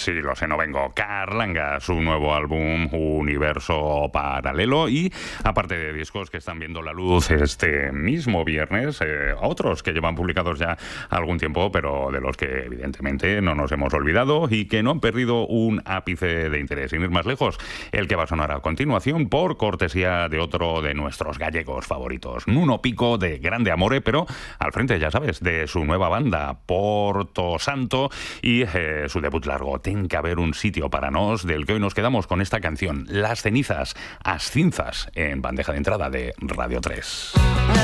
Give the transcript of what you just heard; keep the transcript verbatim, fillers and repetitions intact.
Sí, lo sé, no vengo. Carlanga, su nuevo álbum Universo Paralelo, y aparte de discos que están viendo la luz este mismo viernes, eh, otros que llevan publicados ya algún tiempo, pero de los que evidentemente no nos hemos olvidado y que no han perdido un ápice de interés. Sin ir más lejos, el que va a sonar a continuación por cortesía de otro de nuestros gallegos favoritos, Nuno Pico, de Grande Amore, pero al frente, ya sabes, de su nueva banda Porto Santo, y eh, su debut largo Ten que haber un sitio para nos, del que hoy nos quedamos con esta canción, Las cenizas, as cinzas, en bandeja de entrada de Radio tres.